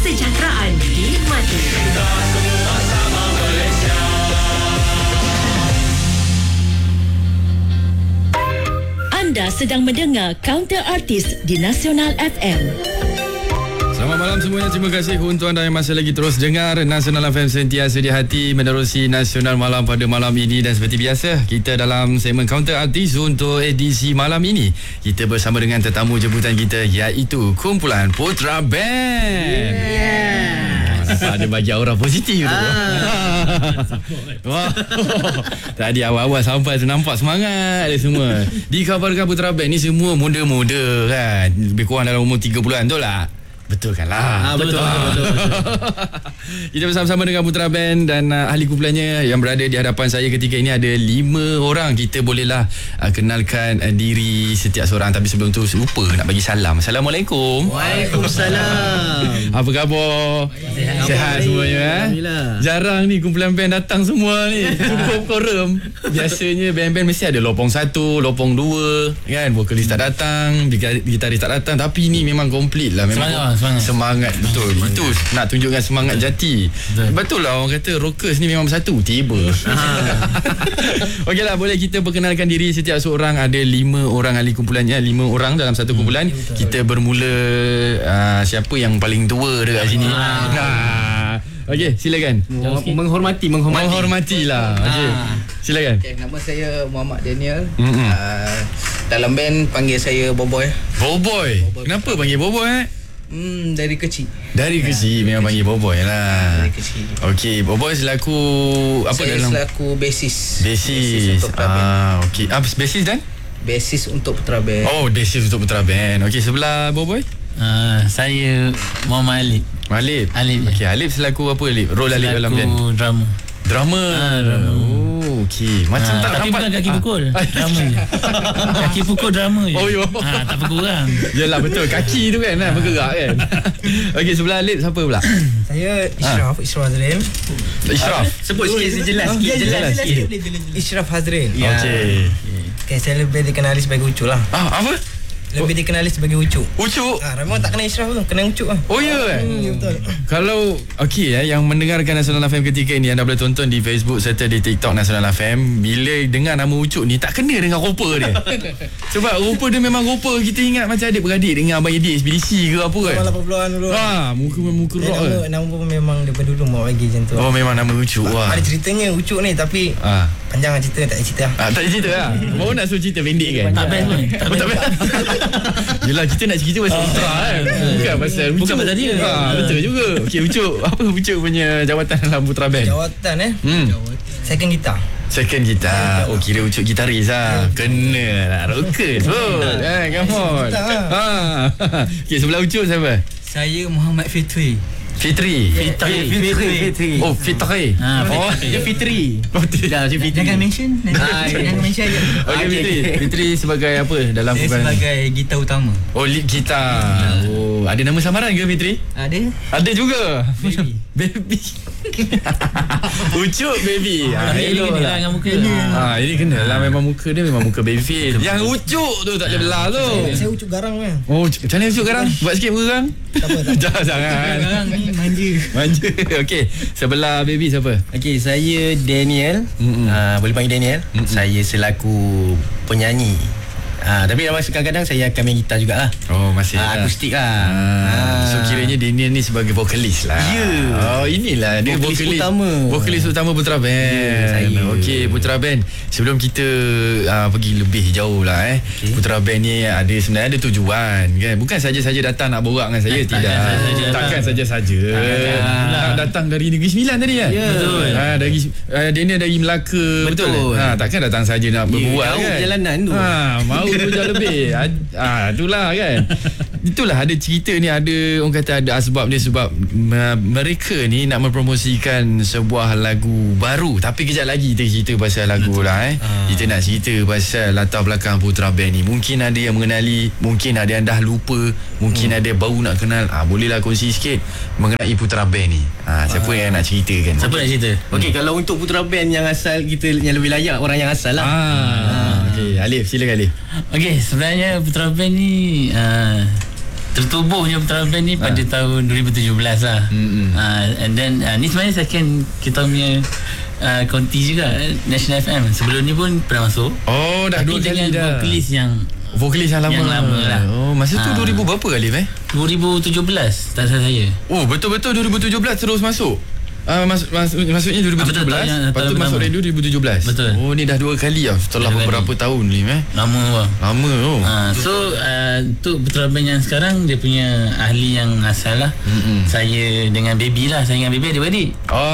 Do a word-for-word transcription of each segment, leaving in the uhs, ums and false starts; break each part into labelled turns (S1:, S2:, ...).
S1: kesejahteraan dinikmati. Kita semua sama Malaysia. Anda sedang mendengar Counter Artist di Nasional F M.
S2: Selamat malam semuanya. Terima kasih untuk anda yang masih lagi terus dengar Nasional F M, sentiasa di hati menerusi Nasional Malam pada malam ini. Dan seperti biasa, kita dalam segmen Counter Artist untuk edisi malam ini, kita bersama dengan tetamu jemputan kita, iaitu kumpulan Putra Band. Yeah. Nampak dia bagi aura positif tu. Ah. Wah. Tadi awal-awal sampai tu nampak semangat dia semua. Dikabarkan Putra Band ni semua muda-muda kan, lebih kurang dalam umur tiga puluhan, betul tak? Betul kan lah.
S3: Ah, betul, betul, betul, betul, betul.
S2: Kita bersama-sama dengan Putra Band dan uh, ahli kumpulannya yang berada di hadapan saya ketika ini. Ada lima orang. Kita bolehlah uh, kenalkan uh, diri setiap seorang. Tapi sebelum tu lupa nak bagi salam. Assalamualaikum.
S3: Waalaikumsalam.
S2: Apa khabar?
S3: Sihat,
S2: Sihat semuanya eh?
S3: Alhamdulillah.
S2: Jarang ni kumpulan band datang semua ni. Cukup korum. Biasanya band-band mesti ada lopong satu, lopong dua kan, vokalis tak datang, gitaris tak datang. Tapi ni memang komplit lah. Memang
S3: Semangat. Semangat.
S2: Semangat betul. Semangat. Itu nak tunjukkan semangat jati. Betul, betul lah orang kata rockers ni memang bersatu. Tiba. Okeylah, boleh kita perkenalkan diri setiap seorang. Ada lima orang ahli kumpulannya, lima orang dalam satu kumpulan. Hmm, kita bermula uh, siapa yang paling tua dekat sini. Nah. Okey, silakan.
S3: Menghormati, menghormati.
S2: Menghormatilah. Okey. Silakan.
S4: Okay, nama saya Muhammad Daniel. Mm-hmm. Uh, dalam band panggil saya Boboy.
S2: Boboy. Kenapa panggil Boboy eh?
S4: Hmm, dari kecil.
S2: Dari ya. kecil memang panggil Boboy lah.
S4: Dari kecil.
S2: Okey, Boboy selaku apa
S4: saya
S2: dalam?
S4: Saya selaku basis.
S2: Basis. Ah, okey. Ah, basis dan?
S4: Basis untuk Putra Band.
S2: Oh, basis untuk Putra Band. Okey, sebelah Boboy?
S3: Uh, saya Muhammad Alip.
S2: Alip.
S3: Alip.
S2: Okey, Alip selaku apa Alip? Role Alip dalam band?
S3: Selaku drama.
S2: Drama.
S3: Ah, drama.
S2: Oh, okey. Macam
S3: Ah,
S2: tak
S3: tapi
S2: nampak.
S3: bukan kaki pukul. Ah. Drama je. Kaki pukul drama je.
S2: Oh, yo.
S3: Ah, tak apa kurang.
S2: Yalah betul, kaki tu kan lah, bergerak kan. Okey, sebelah Alip siapa pula?
S5: Saya Ishraf, ha. Ishraf Hazrin.
S2: Ishraf.
S3: Sebut sikit sejelas
S5: Oh,
S3: sikit.
S5: jelas,
S3: Jelas
S5: jelas,
S3: sikit.
S5: jelas. Ishraf Hazrin.
S2: Ya. Okey.
S5: Okay, saya lebih dikenali sebagai Ucuk lah.
S2: Ah, apa?
S5: Lebih dikenali sebagai Ucuk.
S2: Ucuk.
S5: Ah, ramai orang tak kenal Ishraf tu, kenal Ucuk lah.
S2: Oh ya kan?
S5: Hmm, betul.
S2: Kalau okey eh, yang mendengarkan Nasional F M ketika ini, anda boleh tonton di Facebook serta di TikTok Nasional F M. Bila dengar nama Ucuk ni, tak kena dengan rupa dia. Sebab rupa dia memang rupa kita ingat macam adik-beradik dengan Abang Edi ekspedisi ke apa kan.
S5: lapan puluhan dulu.
S2: Ha, muka muka rock
S5: nama,
S2: ke.
S5: nama pun memang daripada dulu mau bagi macam tu.
S2: Oh, memang nama Ucuk. Wah.
S5: Ada ceritanya Ucuk ni, tapi
S2: Ah.
S5: panjang lah cerita, tak ada cerita lah.
S2: Ah, tak ada cerita lah. Baru nak suruh cerita pendek kan.
S3: Tak best pun. Tak
S2: Oh, tak
S3: best.
S2: Yelah, kita nak cerita pasal Putra kan. Bukan pasal Ucuk.
S3: Bukan pasal dia.
S2: Ha, betul juga. Okey, Ucuk, apa Ucuk punya jawatan dalam Putra Band?
S5: Jawatan eh.
S2: Hmm.
S5: Second gitar.
S2: Second gitar. Oh, kira Ucuk gitaris lah. Kena lah, rockers pun. Eh, come on. Ha. Okey, sebelah Ucuk siapa?
S6: Saya Muhammad Fitri.
S2: Fitri.
S3: Fitri.
S6: Fitri. Fitri.
S2: Oh, Fitri.
S3: Ah,
S2: Oh,
S3: Fitri.
S2: dia Fitri. Oh, dia
S3: Dah, Fitri.
S6: Jangan mention.
S3: Ah,
S6: Jangan mention aja.
S2: Okey, Fitri. Fitri sebagai apa dalam
S6: Saya
S2: kumpulan?
S6: sebagai gitar utama.
S2: Oh, lead gitar. Oh, ada nama samaran ke Fitri?
S6: Ada?
S2: Ada juga.
S6: Baby.
S2: Baby. Ucuk baby. Ha,
S3: Ini
S2: elok
S3: ni
S2: lah.
S3: lah dengan muka.
S2: Ha, ini kena lah, memang muka dia memang muka baby face. Yang Ucuk tu tak boleh belah tu.
S5: Saya Ucuk garang kan.
S2: Oh, macam mana Ucuk sekarang? Buat sikit muka sekarang.
S5: Tak apa, tak apa.
S2: Jangan, jangan.
S6: Sekarang ni manja.
S2: Manja. Okey, sebelah baby siapa?
S7: Okey, saya Daniel. Uh, boleh panggil Daniel. Mm-mm. Saya selaku penyanyi. Uh, tapi kadang-kadang saya akan main gitar jugalah.
S2: Oh, masih
S7: uh,
S2: lah.
S7: akustik lah.
S2: Ah, so kiranya Daniel ni sebagai vokalis lah.
S7: Ya.
S2: Oh, inilah dia
S7: Vokalis
S2: vokalis
S7: utama.
S2: Vokalis utama Putra Band.
S7: Ya, saya.
S2: Okey, Putra Band. Sebelum kita uh, pergi lebih jauh lah eh. Okay. Putra Band ni ada sebenarnya ada tujuan kan. Bukan saja-saja datang nak borak dengan saya, tidak. Takkan saja-saja. Nak datang dari Negeri Sembilan tadi kan?
S7: Ya.
S2: Betul. Ha, dari uh, Daniel dari Melaka, betul. betul? Ha, takkan datang saja nak berbual
S7: jauh
S2: kan.
S7: perjalanan tu.
S2: Ha, mau dua jam lebih. Ah, itulah kan. Itulah ada cerita ni, ada orang kata ada asbab dia sebab uh, mereka ni nak mempromosikan sebuah lagu baru. Tapi kejap lagi kita cerita pasal lagu betul. lah eh. Ah. Kita nak cerita pasal latar belakang Putra Band ni. Mungkin ada yang mengenali, mungkin ada yang dah lupa, mungkin hmm. ada baru nak kenal. Ah, bolehlah kongsi sikit mengenai Putra Band ni. Ah, siapa ah. yang nak ceritakan?
S3: Siapa nak cerita?
S7: Okey, hmm. kalau untuk Putra Band yang asal kita yang lebih layak orang yang asal lah.
S2: Ah. ah. Okey, Alif, silakan Alif.
S3: Okey, sebenarnya Putra Band ni uh, tertubuhnya Putra Band ni pada tahun dua ribu tujuh belas lah.
S2: Mm-mm.
S3: uh, And then uh, ni sebenarnya second kita punya uh, konti juga National F M. Sebelum ni pun pernah masuk.
S2: Oh, dah
S3: tapi
S2: dua kali
S3: dengan
S2: dah.
S3: vokalis yang
S2: Vokalis yang lama.
S3: Yang lama lah.
S2: Oh, masa tu
S3: Ah.
S2: dua ribu berapa kali eh?
S3: dua ribu tujuh belas tak salah saya.
S2: Oh, betul-betul dua ribu tujuh belas terus masuk. Ah, mas, mas, maksudnya dua ribu tujuh belas,
S3: Ah, betul, tahun yang-
S2: lepas tu
S3: tahun
S2: masuk
S3: pertama.
S2: radio dua ribu tujuh belas.
S3: Betul.
S2: Oh, ni dah dua kali lah setelah
S3: Dua kali.
S2: beberapa tahun ni eh.
S3: Lama bang.
S2: Lama oh.
S3: Ha, so uh, untuk Putra Band yang sekarang dia punya ahli yang asal lah.
S2: Mm-mm.
S3: Saya dengan baby lah. Saya dengan baby adik-beradik.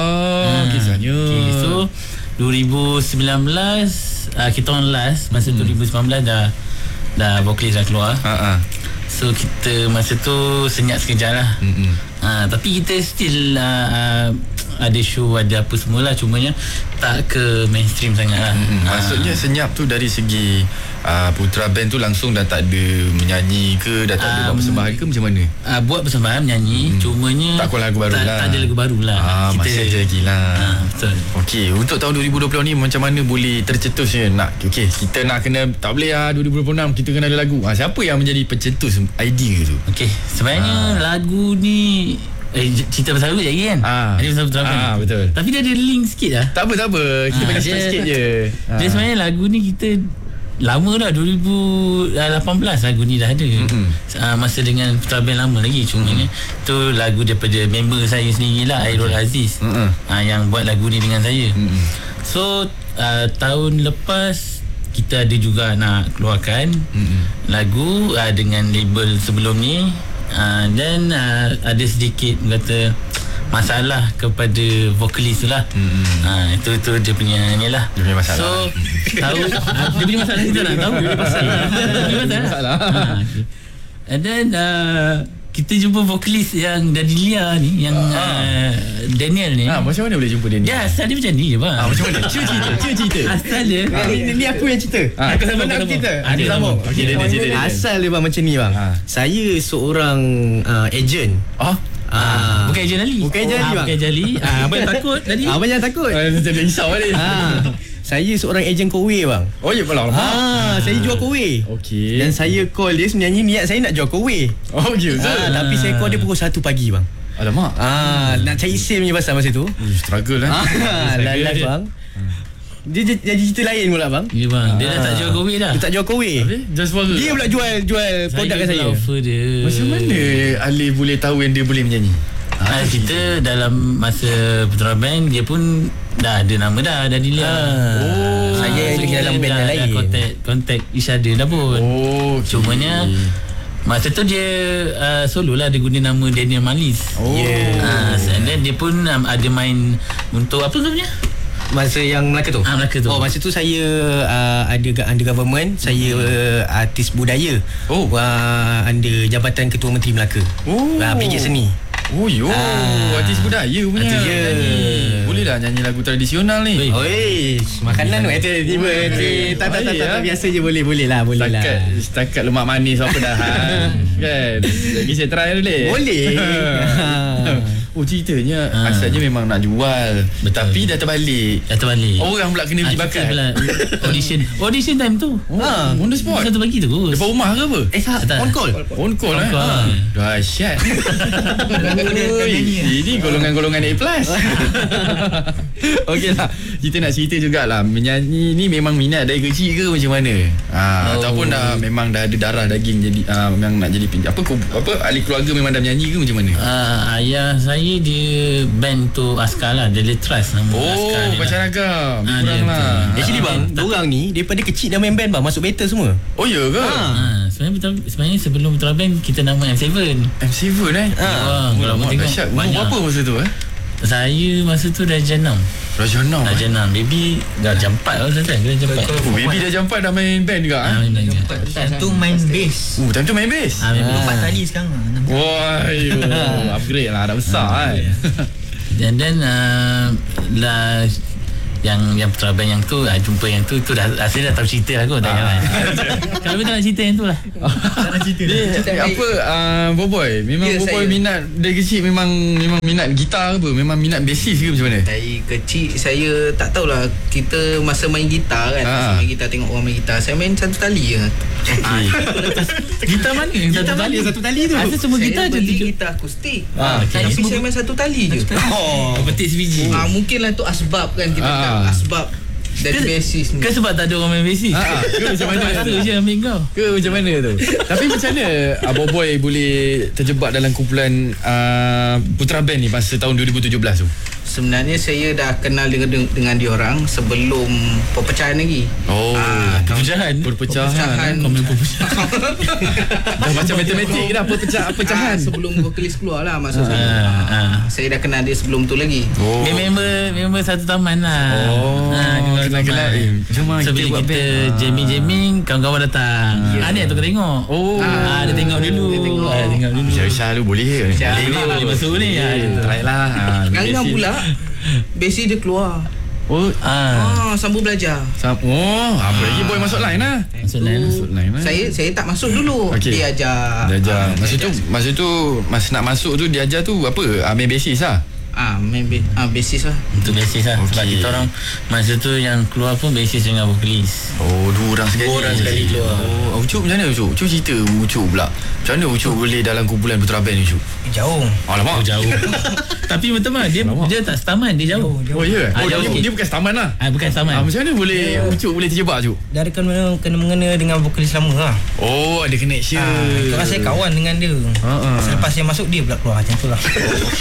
S2: Oh, kisahnya.
S3: Okay, so dua ribu sembilan belas uh, kita on last. Masa
S2: Mm.
S3: dua ribu sembilan belas dah dah vokalis dah keluar.
S2: Ha ah.
S3: So kita masa tu senyap sekejap lah.
S2: Mm-mm.
S3: Ha, tapi kita still uh, uh, ada show, ada apa semualah, cumanya tak ke mainstream sangat lah.
S2: Mm-mm.
S3: Ha.
S2: Maksudnya senyap tu dari segi uh, Putra Band tu langsung dah tak ada menyanyi ke, dah tak ada buat
S3: Um,
S2: persembahan ke macam mana?
S3: uh, buat persembahan menyanyi,
S2: Hmm.
S3: cumanya
S2: Tak keluar lagu baru
S3: tak,
S2: lah.
S3: tak ada lagu baru lah.
S2: Ah, masih je lagi lah.
S3: Ha, betul.
S2: Okey, untuk tahun dua ribu dua puluh ni macam mana boleh tercetusnya nak okey, kita nak kena tak boleh lah dua ribu dua puluh enam kita kena ada lagu. Ha, siapa yang menjadi pencetus idea tu?
S3: Okey, sebenarnya lagu ni eh, cerita pasal lagu je lagi kan?
S2: Ah.
S3: Ada pasal Putra Band.
S2: Ah, betul.
S3: Tapi dia ada link sikit lah.
S2: Tak apa tak apa, kita
S3: Ah,
S2: bagi
S3: dia-
S2: sikit je.
S3: Dia sebenarnya lagu ni kita lama dah, dua ribu lapan belas lagu ni dah ada.
S2: Mm-mm.
S3: Uh, masa dengan Putra Band lama lagi. Cumanya tu lagu daripada member saya sendiri lah, Airul Aziz.
S2: Mm-mm.
S3: uh, Yang buat lagu ni dengan saya.
S2: Mm-mm.
S3: So uh, tahun lepas kita ada juga nak keluarkan
S2: Mm-mm.
S3: lagu uh, dengan label sebelum ni. uh, Dan uh, ada sedikit kata masalah kepada vokalis tu lah.
S2: Mm-mm.
S3: Ha, itu tu dia punya ni lah.
S2: Dia punya masalah.
S3: So tahu uh, dia punya masalah kita nak tahu dia punya masalah. Dia punya masalah. Ha, okay. And then uh, kita jumpa vokalis yang dari Lia ni, yang uh, Daniel ni.
S2: Ah, macam mana boleh jumpa dia ni?
S3: Dia asal dia macam ni je bang.
S2: Ah, macam mana? Cuba cerita, cuba cerita.
S3: Asal dia.
S7: Ni, ni, ni aku yang cerita.
S2: Ah,
S7: Aku
S3: sambung,
S7: nak
S3: kau
S7: cerita.
S3: sambung. Ah, dia
S7: sambung.
S3: sambung.
S2: Okey, dia dia cerita dia.
S7: Asal dia bang macam ni bang.
S2: Ah.
S7: Saya seorang uh, agent.
S2: Oh,
S7: Ah,
S3: Bukan Ejen Ali.
S7: Bukan Ejen Ali,
S3: Ah,
S7: bang.
S3: Bukan Ejen Ali. Ah, abang yang takut tadi.
S7: Abang jangan takut.
S2: macam dia risau ni.
S7: Ah, saya seorang ejen kowe bang.
S2: Oh, ya pula.
S7: Ah, saya jual kowe.
S2: Okey.
S7: Dan saya call dia sebenarnya niat saya nak jual kowe.
S2: Oh, ya ke?
S7: Ah, tapi saya call dia pukul satu pagi bang.
S2: Alamak.
S7: Ah, nak cari sim punya pasal masa tu.
S2: Uh, struggle eh.
S7: Ah, live bang. Dia j- jadi cerita lain pula bang.
S3: Ya bang, dia dah tak jual kowe dah.
S7: Dia tak jual kowe.
S2: Just for
S7: Dia pula jual jual produk kat saya.
S3: offer dia.
S2: Macam mana Alif boleh tahu yang dia boleh menyanyi?
S3: Ah, kita dalam masa Putra Band dia pun dah ada nama dah dari dia.
S7: Oh, saya
S3: so
S7: di
S3: kita
S7: dalam band
S3: dah-
S7: yang
S3: dah
S7: lain.
S3: Contact contact each other dah pun.
S2: Oh, okay.
S3: Cumanya masa tu dia uh, solo lah, dia guna nama Daniel Malis.
S2: Oh.
S7: Yeah.
S3: Ah, and then dia pun um, ada main untuk apa namanya?
S7: Masa yang Melaka tu?
S3: Ah, Melaka tu.
S7: Oh, masa tu saya uh, ada under government. Saya uh, artis budaya.
S2: Oh.
S7: Uh, under Jabatan Ketua Menteri Melaka.
S2: Oh.
S7: Uh, Brigade Seni.
S2: Oh, yo.
S7: Ah.
S2: Artis budaya punya.
S7: Artis ya.
S2: nyanyi. Boleh lah nyanyi lagu tradisional ni.
S3: Oi.
S7: Oi, makanan tu. Eh, tiba tak tak tak tak biasa je boleh boleh lah, boleh lah.
S2: Setakat, setakat lemak manis apa dah. Kan? Lagi saya try dulu.
S7: Boleh.
S2: Oh, ceritanya
S3: Ah.
S2: asalnya memang nak jual.
S3: Betul.
S2: Tapi dah terbalik.
S3: Dah terbalik.
S2: Orang pula kena
S3: Ah,
S2: pergi
S3: kita
S2: bakar.
S3: pula audition. Audition time tu.
S2: Oh, on the spot.
S3: Satu pagi tu.
S2: Depan rumah ke apa?
S7: Eh,
S3: Tak.
S7: on call.
S2: On call eh.
S3: On call.
S2: Ha. Dahsyat. Oi, ini golongan-golongan A plus. Okey lah. Kita nak cerita jugalah, menyanyi ni memang minat dari kecil ke macam mana? Ha,
S3: Oh.
S2: ataupun dah memang dah ada darah daging jadi uh, memang nak jadi pin- apa apa ahli keluarga memang dah menyanyi ke macam mana?
S3: Uh, ayah saya dia band tu Askar lah, dia Letras nama
S2: Oh,
S3: Askar dia
S2: macam
S3: lah.
S2: ragam.
S3: Ah,
S2: Kurang
S3: dia
S2: lah.
S3: betul.
S7: Actually bang, orang ni daripada kecil dah main band bang, masuk battle semua.
S2: Oh, ya ke?
S3: Ha, sebenarnya betul, sebenarnya sebelum Putra Band kita nama M tujuh.
S2: M tujuh eh?
S3: Ah,
S2: Oh,
S3: kalau
S2: lama
S3: tengok
S2: dahsyat. Umur
S3: banyak.
S2: berapa masa tu eh?
S3: Saya masa tu dah jam enam.
S2: Raja enam.
S3: Dah
S2: eh?
S3: jam enam. Baby dah jam empat lah saya dah jam empat.
S2: Oh, baby dah jam empat dah main band juga eh?
S3: Ah, main lagi.
S6: Time tu main bass.
S2: Uh, time tu main bass.
S3: Ah, memang
S6: Empat kali sekarang lah. enam kali.
S2: Wah, yo, upgrade lah, dah besar kan.
S3: And then uh, lah yang yang Putra Band yang tu, uh, jumpa yang tu tu dah asalnya dah tahu cerita lah kot. Ah. Kalau betul nak cerita yang tu lah. Tak nak cerita.
S2: Dia, apa uh, Boboy memang
S4: Ya,
S2: Boboy
S4: saya.
S2: minat dari kecil memang memang minat gitar ke apa? Memang minat basis ke macam mana?
S4: Dari kecil saya tak tahulah, kita masa main gitar kan, masa
S2: Ah.
S4: main gitar tengok orang main gitar, saya main satu tali je.
S2: Okay.
S3: Gitar mana yang satu tali?
S7: Satu tali tu.
S3: Asal semua
S4: Saya
S3: gitar je
S4: beli
S3: tu.
S4: gitar akustik.
S3: Ah, okay.
S4: Tapi saya main satu tali je.
S3: Oh, petik C V G.
S4: Ah, mungkinlah tu asbab kan, kita
S2: Ah.
S4: cakap asbab dari basis ni.
S3: Ke sebab tak ada orang main basis?
S2: Ah, ah. Ke macam mana?
S3: Paksa je ambil kau.
S2: Ke macam mana tu? Tapi macam mana uh, Boboy boleh terjebak dalam kumpulan uh, Putra Band ni masa tahun dua ribu tujuh belas tu?
S4: Sebenarnya saya dah kenal dengan dengan diorang sebelum perpecahan lagi.
S2: Oh,
S4: Ah,
S3: Perpecahan.
S2: perpecahan.
S4: Perpecahan.
S3: Kau main perpecahan.
S2: Dah macam matematik dah pecah pecahan.
S4: Ah, sebelum vokalis keluar lah maksud saya.
S3: Ah, ah.
S4: Saya dah kenal dia sebelum tu lagi.
S2: Oh.
S3: Dia member member satu taman lah.
S2: Oh, kenal-kenal. Eh, jom lah
S3: So
S2: kita
S3: bila
S2: buat
S3: kita
S2: band.
S3: jamming-jamming, kawan-kawan datang. Ah, ni tu kau tengok.
S2: Oh.
S3: Ah, dia tengok dulu.
S4: Dia tengok.
S3: Ah, dia tengok dulu.
S2: Syah-Syah lu boleh ke?
S4: Syah.
S3: Boleh ni, boleh masuk ni. Ah, dia-
S2: Try lah. Ah,
S4: Sekarang
S2: basis.
S4: pula basis dia keluar.
S2: Oh,
S3: Ah,
S4: Ah, sambung belajar.
S2: sam- oh, apa lagi boy masuk line lah.
S3: masuk lain.
S2: Masuk line lah.
S4: Saya saya tak masuk dulu.
S2: Okey.
S4: Dia ajar.
S2: Dia ajar.
S4: Ah,
S2: Masa
S4: dia
S2: tu
S4: ajar.
S2: masa tu masa nak masuk tu dia ajar tu apa? Ambil basis lah.
S4: Ah, main ba- ah, basis lah.
S3: Untuk basis lah. Sebab
S2: Okey.
S3: kita orang masa tu yang keluar pun basis dengan vokalis.
S2: Oh, dua orang sekali.
S7: Dua orang sekali keluar.
S2: Oh, Ucup macam mana Ucup? Ucup cerita Ucup pula. Macam mana Ucup boleh dalam kumpulan Putra Band Ucup?
S5: Jauh.
S2: Alamak.
S3: Oh, jauh. Tapi betul mah dia dia tak setaman, dia jauh.
S2: Oh, ya?
S3: Ah,
S2: Oh,
S3: jauh
S2: dia,
S3: sikit.
S2: dia bukan setaman lah.
S3: Ah, bukan
S2: Ah,
S3: setaman.
S2: macam mana boleh Ucup boleh terjebak Ucup?
S5: Dari kena kena mengena dengan vokalis lama lah.
S2: Oh, ada connection.
S5: Ah, kerana saya kawan dengan dia.
S2: Ah, ah.
S5: Selepas saya masuk dia pula keluar macam tu lah.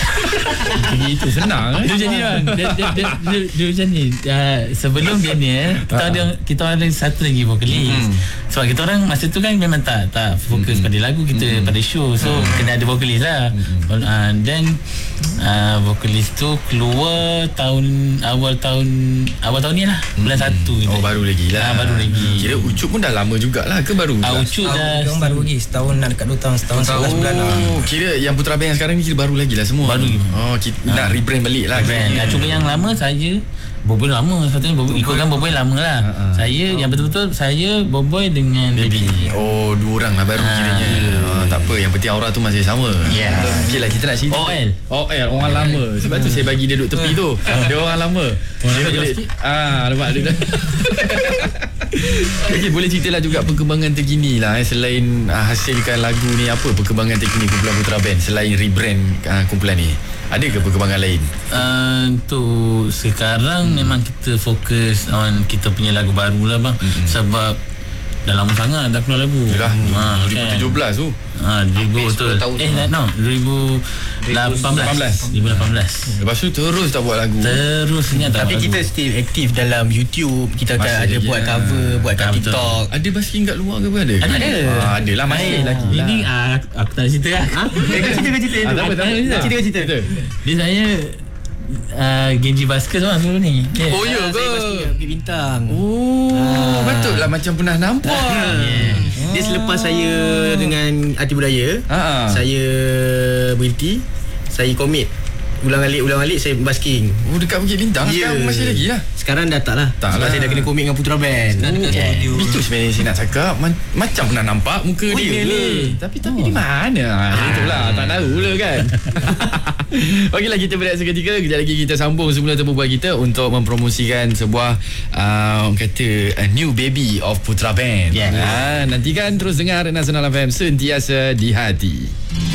S2: Itu senang eh.
S3: Dia macam ni bang. Dia, dia, dia, dia, dia macam ni. Uh, sebelum dia ni eh, kita ada kita ada satu lagi vokalis.
S2: Hmm.
S3: Sebab kita orang masa tu kan memang tak tak fokus pada lagu, kita pada show. So kena ada vokalis lah. Uh, then uh, vokalis tu keluar tahun awal tahun awal tahun ni lah. Bulan satu.
S2: Oh, baru lagi lah.
S3: Ah, baru lagi.
S2: Kira Ucup pun dah lama jugalah ke baru?
S3: Ah, Ucup dah
S5: Dia orang baru lagi setahun nak dekat dua tahun, setahun sebelas bulan lah.
S2: Oh, kira yang Putra Band yang sekarang ni kira baru lagi lah semua.
S3: Baru lagi.
S2: Oh, kita nak rebrand balik lah.
S3: brand.
S2: kira.
S3: Ah, cuma yang lama saya Boboy lama satunya Boboy ikutkan Boboy lama lah.
S2: Ha, ha.
S3: Saya yang betul-betul saya Boboy dengan Baby.
S2: Oh, dua orang lah baru
S3: Ah.
S2: kiranya. Ah, tak apa, yang penting aura tu masih sama.
S3: Ya.
S2: Okey lah, kita nak cerita.
S3: O L.
S2: O L, orang lama. Sebab tu saya bagi dia duduk tepi tu. Dia orang lama. Dia
S3: lama
S2: boleh.
S3: sikit.
S2: Ah, nampak dia dah. Okey, boleh ceritalah juga perkembangan terkini lah eh, selain uh, hasilkan lagu ni, apa perkembangan terkini kumpulan Putra Band selain rebrand uh, kumpulan ni? Ada ke perkembangan lain?
S3: Uh, untuk sekarang hmm. memang kita fokus on kita punya lagu baru lah bang. Hmm. Sebab dah lama sangat dah keluar lagu.
S2: Dah
S3: ha,
S2: dua ribu tujuh belas tu.
S3: Ha, dua ribu betul.
S4: sepuluh tahun
S3: Eh,
S4: tu.
S3: no, dua ribu lapan belas. dua ribu lapan belas.
S2: Lepas tu terus tak buat lagu.
S3: Terusnya tak
S7: Tapi
S3: buat
S7: kita
S3: lagu.
S7: still aktif dalam YouTube. Kita akan
S2: Masih
S7: ada
S2: lagi
S7: buat
S2: lah.
S7: cover, buat kat
S3: Ah, betul.
S7: TikTok.
S2: Ada basking kat luar ke apa ada?
S3: Ada.
S2: Ah, ada lah, masih
S3: Eh,
S2: lagi.
S3: Ini ah, aku, aku tak nak cerita lah.
S7: Kau cerita, kau cerita.
S2: Ah, tak apa, tak apa.
S3: Cerita,
S7: cerita, cerita.
S3: Dia saya uh, Genji Basker tu lah dulu ni. Yeah.
S2: Oh, ya ke?
S7: Big Bintang.
S2: Oh,
S7: Ah.
S2: betul lah macam pernah nampak.
S3: Yeah.
S7: Dia selepas saya dengan Arti Budaya,
S2: Ah.
S7: saya berhenti, saya komit. Ulang-alik, ulang-alik saya basking.
S2: Oh, dekat Bukit Bintang
S7: Ya.
S2: sekarang masih lagi lah.
S7: Sekarang dah tak lah.
S2: Tak
S7: Sebab
S2: lah.
S7: saya dah kena komit dengan Putra Band.
S3: Yeah.
S2: Itu sebenarnya saya nak cakap Man- macam pernah nampak muka
S7: Oh,
S2: dia
S7: ya
S2: ni.
S7: ke?
S2: Tapi tapi di mana? Ah, itulah tak tahu lah kan. Okeylah, kita berehat seketika. Kejap lagi kita sambung semula temu buat kita untuk mempromosikan sebuah uh, orang kata a new baby of Putra Band.
S3: Yeah.
S2: Ah, nantikan terus dengar Nasional F M sentiasa di hati.